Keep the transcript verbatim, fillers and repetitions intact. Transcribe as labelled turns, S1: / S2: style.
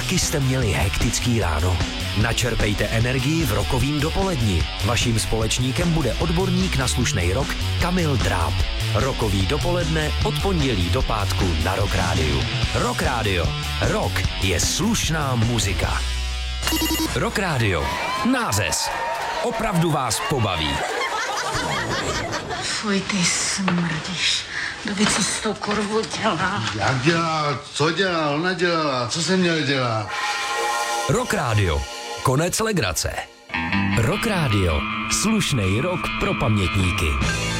S1: Taky jste měli hektický ráno? Načerpejte energii v rokovým dopoledni. Vaším společníkem bude odborník na slušnej rock Kamil Dráb. Rokový dopoledne od pondělí do pátku na Rock Rádiu. Rock Rádio. Rock je slušná muzika. Rock Rádio. Nářez. Opravdu vás pobaví.
S2: Fuj, ty smrdíš. Kdo co s tou korvou dělá?
S3: Jak dělá? Co dělá? Ona dělala. Co jsem měl dělat?
S1: Rock Rádio. Konec legrace. Rock Rádio. Slušnej rock pro pamětníky.